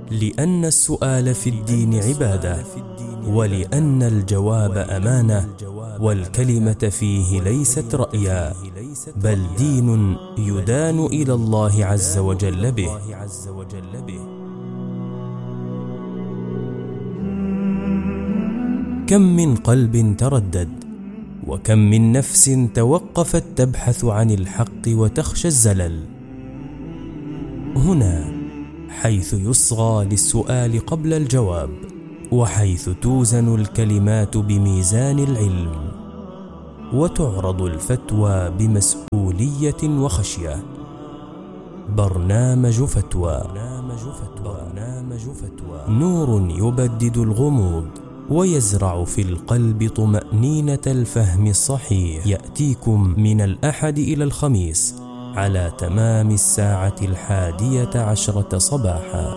لأن السؤال في الدين عبادة، ولأن الجواب أمانة، والكلمة فيه ليست رأيا، بل دين يدان إلى الله عز وجل به. كم من قلب تردد، وكم من نفس توقفت تبحث عن الحق وتخشى الزلل. هنا حيث يصغى للسؤال قبل الجواب، وحيث توزن الكلمات بميزان العلم، وتعرض الفتوى بمسؤولية وخشية. برنامج فتوى، نور يبدد الغموض ويزرع في القلب طمأنينة الفهم الصحيح. يأتيكم من الأحد إلى الخميس على تمام 11:10 صباحا.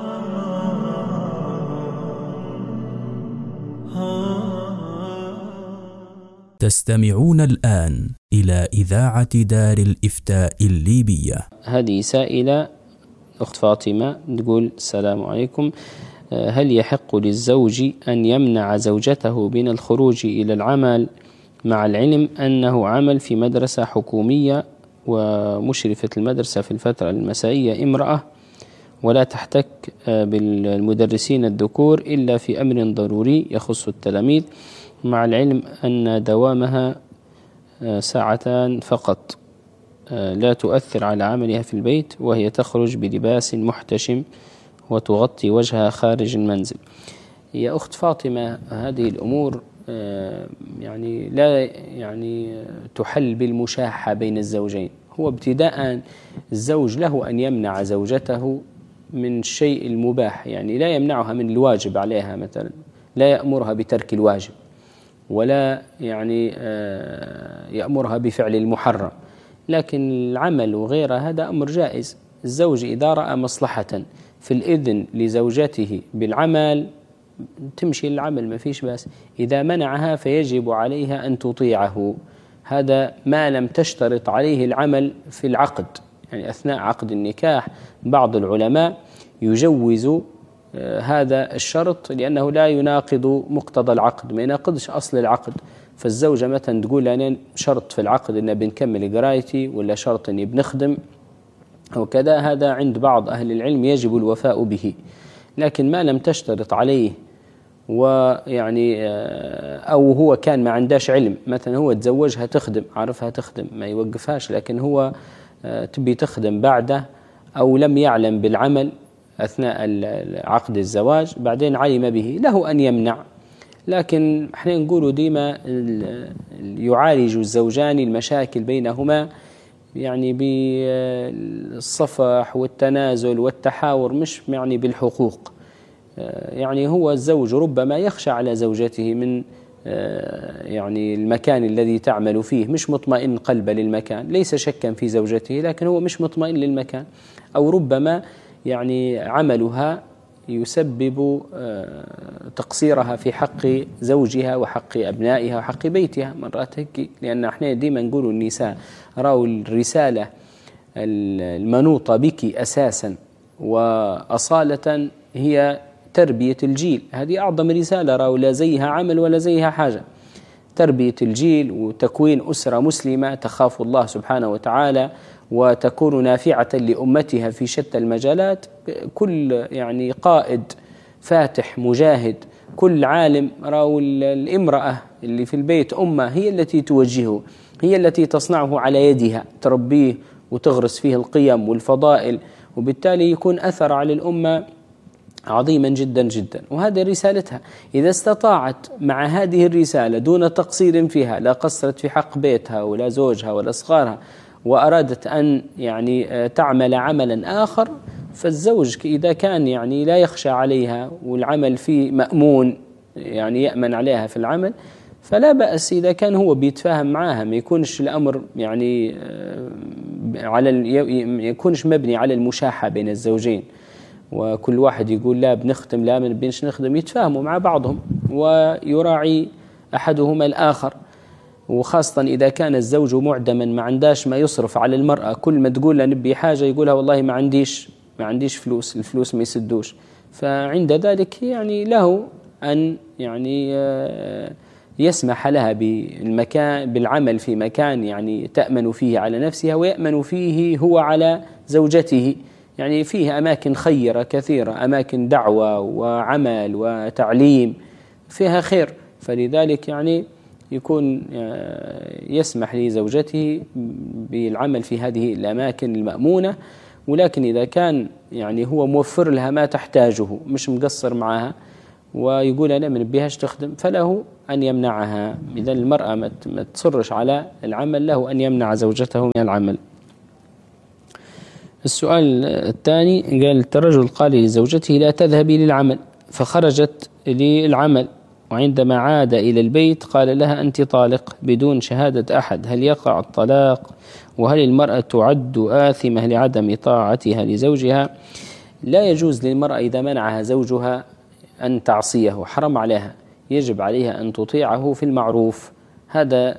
تستمعون الآن إلى إذاعة دار الإفتاء الليبية. هذه سائلة أخت فاطمة تقول: السلام عليكم، هل يحق للزوج أن يمنع زوجته من الخروج إلى العمل مع العلم أنه عمل في مدرسة حكومية ومشرفة المدرسة في الفترة المسائية امرأة، ولا تحتك بالمدرسين الذكور إلا في أمر ضروري يخص التلاميذ، مع العلم أن دوامها 2 ساعات فقط لا تؤثر على عملها في البيت، وهي تخرج بلباس محتشم وتغطي وجهها خارج المنزل؟ يا أخت فاطمة، هذه الأمور يعني لا تحل بالمشاحة بين الزوجين. هو ابتداء الزوج له أن يمنع زوجته من الشيء المباح، يعني لا يمنعها من الواجب عليها، مثلا لا يأمرها بترك الواجب، ولا يأمرها بفعل المحرم، لكن العمل وغيره هذا أمر جائز. الزوج إذا رأى مصلحة في الإذن لزوجته بالعمل تمشي للعمل، ما فيش بأس. إذا منعها فيجب عليها أن تطيعه، هذا ما لم تشترط عليه العمل في العقد. يعني أثناء عقد النكاح بعض العلماء يجوز هذا الشرط، لأنه لا يناقض مقتضى العقد، ما يناقضش أصل العقد. فالزوجة مثلا تقول: أنا شرط في العقد أن بنكمل قرايتي، ولا شرط أني بنخدم وكذا، هذا عند بعض أهل العلم يجب الوفاء به. لكن ما لم تشترط عليه، ويعني أو هو كان ما عندهش علم، مثلا هو تزوجها تخدم، عارفها تخدم ما يوقفهاش، لكن هو تبي تخدم بعده، أو لم يعلم بالعمل أثناء عقد الزواج، بعدين علم به، له أن يمنع. لكن احنا نقول ديما يعالج الزوجان المشاكل بينهما يعني بالصفح والتنازل والتحاور، مش يعني بالحقوق. يعني هو الزوج ربما يخشى على زوجته من يعني المكان الذي تعمل فيه، مش مطمئن قلبه للمكان، ليس شكا في زوجته، لكن هو مش مطمئن للمكان، أو ربما يعني عملها يسبب تقصيرها في حق زوجها وحق أبنائها وحق بيتها مرات هيك. لأن احنا ديما نقول النساء راوا الرسالة المنوطة بك أساسا وأصالة هي تربية الجيل، هذه أعظم رسالة، راوا لا زيها عمل ولا زيها حاجة. تربية الجيل وتكوين أسرة مسلمة تخاف الله سبحانه وتعالى وتكون نافعة لأمتها في شتى المجالات. كل يعني قائد فاتح مجاهد، كل عالم، راوا الامرأة اللي في البيت أمة هي التي توجهه، هي التي تصنعه على يدها، تربيه وتغرس فيه القيم والفضائل، وبالتالي يكون أثر على الأمة عظيما جدا جدا. وهذه رسالتها، إذا استطاعت مع هذه الرسالة دون تقصير فيها، لا قصرت في حق بيتها ولا زوجها ولا أصغارها، وأرادت أن يعني تعمل عملا آخر، فالزوج إذا كان يعني لا يخشى عليها والعمل فيه مأمون، يعني يأمن عليها في العمل، فلا بأس إذا كان هو بيتفاهم معها، ما يكونش الأمر يعني يكونش مبني على المشاحة بين الزوجين، وكل واحد يقول لا بنخدم لا من بينش نخدم. يتفاهموا مع بعضهم ويراعي أحدهما الآخر، وخاصة إذا كان الزوج معدما ما عنداش ما يصرف على المرأة، كل ما تقول له نبي حاجة يقولها والله ما عنديش، ما عنديش فلوس، الفلوس ما يسدوش، فعند ذلك يعني له أن يعني يسمح لها بالعمل في مكان يعني تأمن فيه على نفسها ويأمن فيه هو على زوجته. يعني فيه أماكن خيرة كثيرة، أماكن دعوة وعمل وتعليم فيها خير، فلذلك يعني يكون يسمح لزوجته بالعمل في هذه الأماكن المأمونة. ولكن إذا كان يعني هو موفر لها ما تحتاجه، مش مقصر معها، ويقول أنا من بيهاش تخدم، فله أن يمنعها. إذا المرأة ما تصرش على العمل، له أن يمنع زوجته من العمل. السؤال الثاني قال: الرجل قال لزوجته لا تذهبي للعمل، فخرجت للعمل، وعندما عاد إلى البيت قال لها أنت طالق بدون شهادة أحد، هل يقع الطلاق؟ وهل المرأة تعد آثمة لعدم طاعتها لزوجها؟ لا يجوز للمرأة إذا منعها زوجها أن تعصيه وحرم عليها، يجب عليها أن تطيعه في المعروف. هذا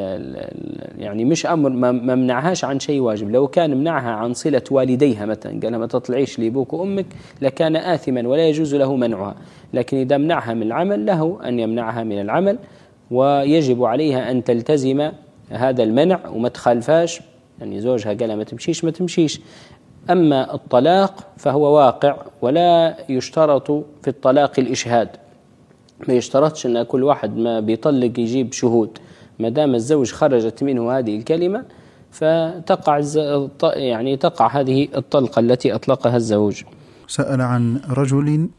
يعني مش أمر ما منعهاش عن شيء واجب. لو كان منعها عن صلة والديها مثلا، قالها ما تطلعيش لأبوك وأمك، لكان آثما ولا يجوز له منعها. لكن إذا منعها من العمل، له أن يمنعها من العمل، ويجب عليها أن تلتزم هذا المنع وما تخالفاش. يعني زوجها قالها ما تمشيش ما تمشيش. أما الطلاق فهو واقع، ولا يشترط في الطلاق الإشهاد، ما يشترطش أن كل واحد ما بيطلق يجيب شهود. ما دام الزوج خرجت منه هذه الكلمة فتقع يعني تقع هذه الطلقة التي أطلقها الزوج. سأل عن رجل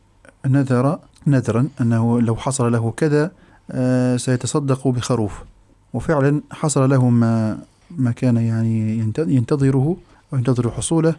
نذرا أنه لو حصل له كذا سيتصدق بخروف، وفعلا حصل له ما كان يعني ينتظره وينتظر حصوله،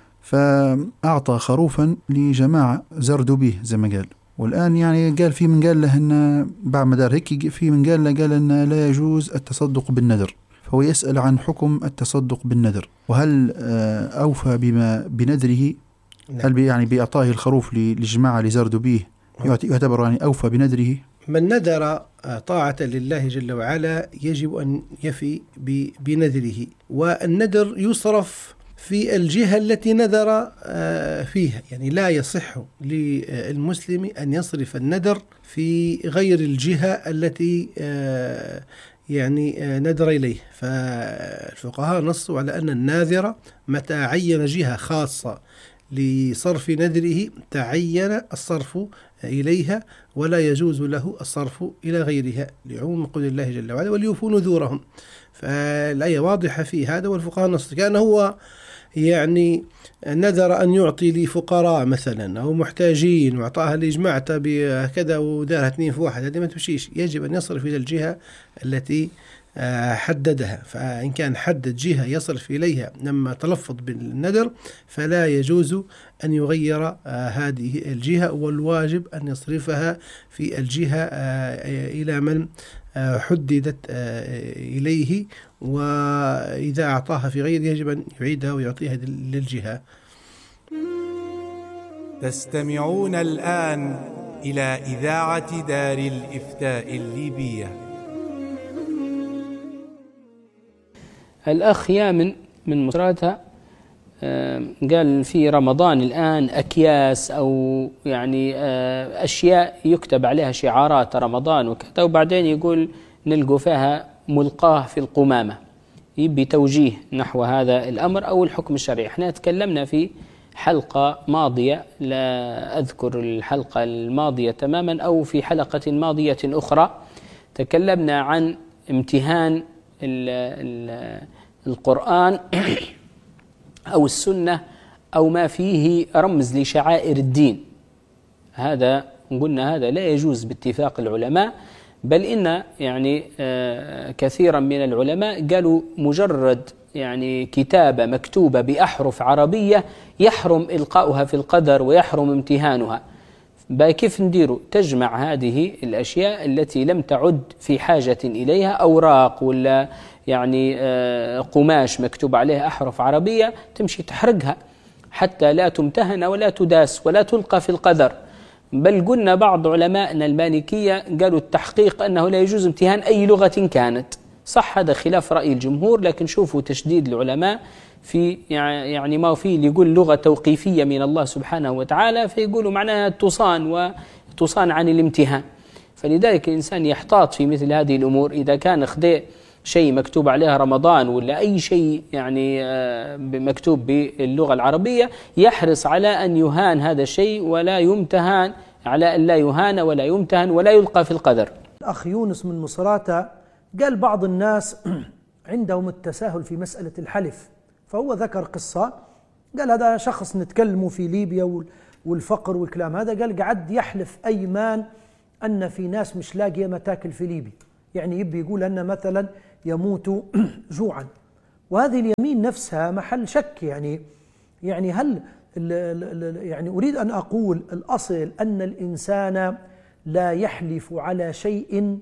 فأعطى خروفا لجماعة زردوا به زي ما قال. والآن يعني قال في من قال له أن بعد مدار هيك، في من قال أن لا يجوز التصدق بالنذر، فهو يسأل عن حكم التصدق بالنذر، وهل أوفى بنذره؟ هل يعني بإعطائه الخروف لجماعة لزردوا به يعتبر يعني أوفى بنذره؟ من نذر طاعة لله جل وعلا يجب أن يفي بنذره، والنذر يصرف في الجهة التي نذر فيها. يعني لا يصح للمسلم أن يصرف النذر في غير الجهة التي يعني نذر إليه. فالفقهاء نصوا على أن الناذر متى عين جهة خاصة لصرف نذره تعين الصرف إليها، ولا يجوز له الصرف إلى غيرها، لعموم قول الله جل وعلا وليوفوا نذورهم. فالآية واضحة في هذا، والفقهاء نص. كان هو يعني نذر أن يعطي لفقراء مثلا أو محتاجين وأعطاها لجماعة بكذا ودارها 2 في 1، هذه ما تمشيش، يجب أن يصرف إلى الجهة التي حددها. فإن كان حدد جهة يصرف إليها لما تلفظ بالنذر، فلا يجوز أن يغير هذه الجهة، والواجب أن يصرفها في الجهة إلى من حددت إليه، وإذا أعطاها في غير يجب أن يعيدها ويعطيها للجهة. تستمعون الآن إلى إذاعة دار الإفتاء الليبية. الأخ يامن من مصراتها قال في رمضان الآن أكياس أو يعني أشياء يكتب عليها شعارات رمضان وكذا، وبعدين يقول نلقوا فيها ملقاه في القمامة. يبي توجيه نحو هذا الأمر أو الحكم الشرعي. احنا تكلمنا في حلقة ماضية، لا أذكر الحلقة الماضية تماما، أو في حلقة ماضية أخرى تكلمنا عن امتهان القرآن أو السنة أو ما فيه رمز لشعائر الدين. هذا قلنا هذا لا يجوز باتفاق العلماء، بل إن يعني كثيرا من العلماء قالوا مجرد يعني كتابة مكتوبة بأحرف عربية يحرم إلقاؤها في القدر ويحرم امتهانها. كيف نديروا؟ تجمع هذه الأشياء التي لم تعد في حاجة إليها، أوراق ولا يعني قماش مكتوب عليها أحرف عربية، تمشي تحرقها حتى لا تمتهن ولا تداس ولا تلقى في القدر. بل قلنا بعض علماءنا المالكية قالوا التحقيق أنه لا يجوز امتهان أي لغة كانت. صح هذا خلاف رأي الجمهور، لكن شوفوا تشديد العلماء في يعني ما فيه اللي يقول لغة توقيفية من الله سبحانه وتعالى، فيقولوا معناها تصان عن الامتهان. فلذلك الإنسان يحتاط في مثل هذه الأمور. إذا كان خدي شيء مكتوب عليها رمضان ولا أي شيء يعني مكتوب باللغة العربية، يحرص على أن يهان هذا الشيء ولا يمتهن، على أن لا يهان ولا يمتهن ولا يلقى في القدر. الأخ يونس من مصراتة قال بعض الناس عندهم التساهل في مسألة الحلف، فهو ذكر قصة، قال هذا شخص نتكلموا في ليبيا والفقر والكلام هذا، قال قعد يحلف أيمان أن في ناس مش لاقية متاكل في ليبيا، يعني يبي يقول أن مثلا يموت جوعا، وهذه اليمين نفسها محل شك. يعني هل يعني أريد أن أقول الأصل أن الإنسان لا يحلف على شيء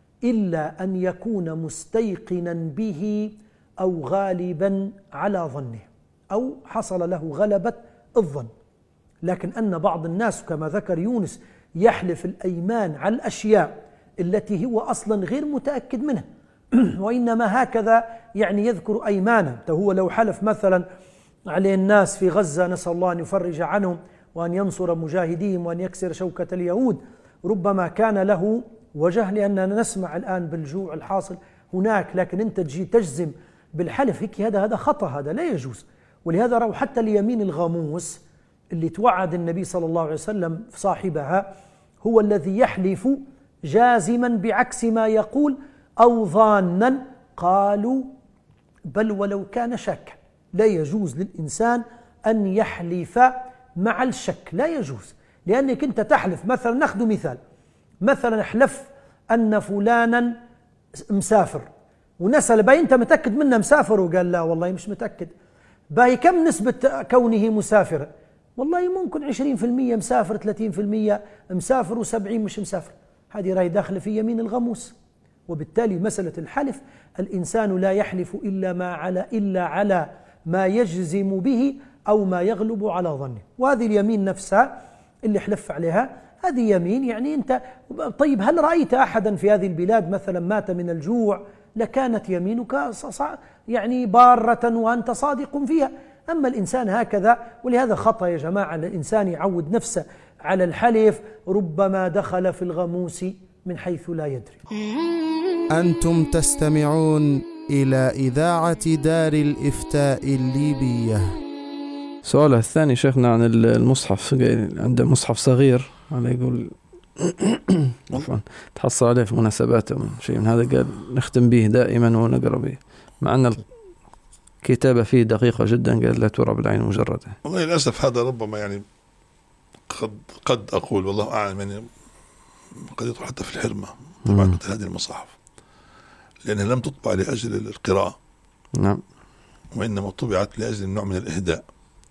إلا أن يكون مستيقنا به أو غالبا على ظنه أو حصل له غلبة الظن. لكن أن بعض الناس كما ذكر يونس يحلف الأيمان على الأشياء التي هو أصلا غير متأكد منها وإنما هكذا يعني يذكر أيمانا. هو لو حلف مثلا عليه الناس في غزة نسأل الله أن يفرج عنهم وأن ينصر مجاهديهم وأن يكسر شوكة اليهود، ربما كان له وجه، لأننا نسمع الآن بالجوع الحاصل هناك، لكن أنت تجي تجزم بالحلف هيك، هذا خطأ، هذا لا يجوز. ولهذا رأوا حتى اليمين الغموس اللي توعد النبي صلى الله عليه وسلم صاحبها هو الذي يحلف جازما بعكس ما يقول أو ظانا، قالوا بل ولو كان شاكا. لا يجوز للإنسان أن يحلف مع الشك، لا يجوز، لأنك أنت تحلف مثلا، نأخذ مثال، مثلا احلف أن فلانا مسافر ونسأل باي أنت متأكد منه مسافر، وقال لا والله مش متأكد، باي كم نسبة كونه مسافر؟ والله ممكن 20% مسافر، 30% مسافر، و70 مش مسافر. هذه راهي داخل في يمين الغموس. وبالتالي مسألة الحلف الإنسان لا يحلف إلا على ما يجزم به أو ما يغلب على ظنه. وهذه اليمين نفسها اللي حلف عليها هذه يمين، يعني أنت طيب هل رأيت أحدا في هذه البلاد مثلا مات من الجوع؟ لكانت يمينك يعني بارة وأنت صادق فيها. أما الإنسان هكذا، ولهذا خطأ يا جماعة الإنسان يعود نفسه على الحلف، ربما دخل في الغموس من حيث لا يدري. أنتم تستمعون إلى إذاعة دار الإفتاء الليبية. سؤال الثاني شيخنا عن المصحف، عنده مصحف صغير على يقول عفوا تحصل عليه في مناسبات شيء من هذا، قال نختم به دائما ونقرأ به، مع أن الكتابة فيه دقيقة جدا، قال لا ترى بالعين مجردة. والله للأسف هذا ربما يعني قد أقول والله أعلم، يعني قد يدخل حتى في الحرمة طبعا مثل هذه المصاحف، لأنها لم تطبع لأجل القراءة، نعم، وإنما طبعت لأجل النوع من الإهداء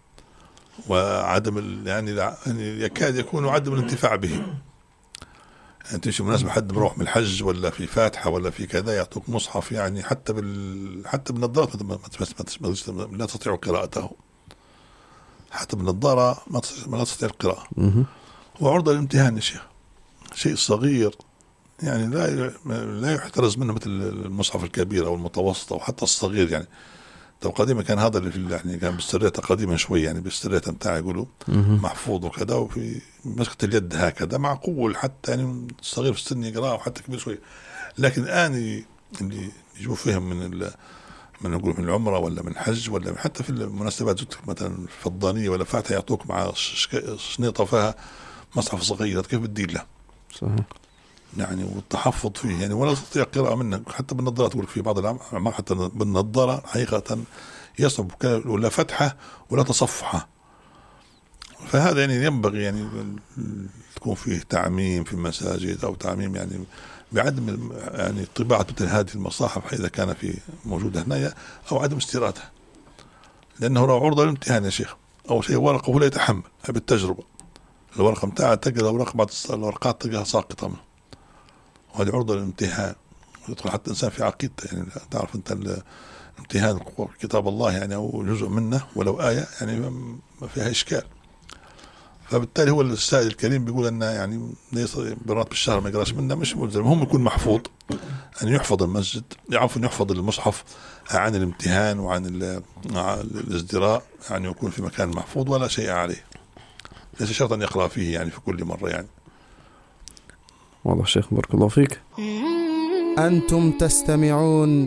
وعدم يعني يكاد يكون عدم الانتفاع به. يعني تمشي مناسبة حد مروح من الحج ولا في فاتحة ولا في كذا يعطوك مصحف، يعني حتى بالنظارات لا تستطيع قراءته، حتى بالنظارة ما تستطيع القراءة. وعرضة للامتهان يا شيخ، شيء صغير يعني لا يحترز منه مثل المصحف الكبير أو المتوسط أو حتى الصغير. يعني قديما كان هذا اللي في يعني كان بالسرية قديما شوي، يعني بالسرية بتاع يقولوا محفوظ وكذا، وفي مسكة اليد هكذا معقول حتى يعني الصغير في السن يقرأ وحتى كبير شوي. لكن الآن اللي يجوا فيهم من نقول من العمرة ولا من الحج ولا حتى في المناسبات مثلا الفضانية ولا فاتحة يعطوك مع شنيطة فيها مصحف صغير، كيف بدي له صحيح يعني، والتحفظ فيه يعني ولا تستطيع قراءة منه. حتى بالنظارة تقول في بعض الأعمال حتى بالنظارة حقيقة يصعب ولا فتحة ولا تصفحة. فهذا يعني ينبغي يعني تكون فيه تعميم في المساجد أو تعميم يعني بعدم يعني طباعة مثل هذه المصاحف إذا كان في موجودة هنا، أو عدم استيرادها، لأنه لو عرضة للامتحان يا شيخ أول شيء ورقه ولا يتحمل بالتجربة، الورقة متاعها تقرأ ورقة بعض الورقات تلقاها ساقطة منه، وهذه عرضة للامتحان، ويدخل حتى الإنسان في عقيدته. يعني تعرف أنت الامتحان كتاب الله يعني أو جزء منه ولو آية يعني ما فيها إشكال. فبالتالي هو السائل الكريم بيقول أن يعني ليس برات بالشهر ما يقراش منه مش ملزم، هم يكون محفوظ أن يحفظ المسجد، يعرف أن يحفظ المصحف عن الامتهان وعن الازدراء، يعني يكون في مكان محفوظ ولا شيء عليه، ليس شرط أن يقرأ فيه يعني في كل مرة يعني. والله شيخ بارك الله فيك. أنتم تستمعون